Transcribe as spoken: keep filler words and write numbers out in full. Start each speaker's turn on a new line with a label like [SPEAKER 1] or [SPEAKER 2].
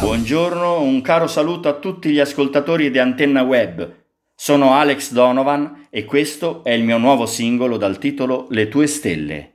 [SPEAKER 1] Buongiorno, un caro saluto a tutti gli ascoltatori di Antenna Web. Sono Alex Donovan e questo è il mio nuovo singolo dal titolo Le tue stelle.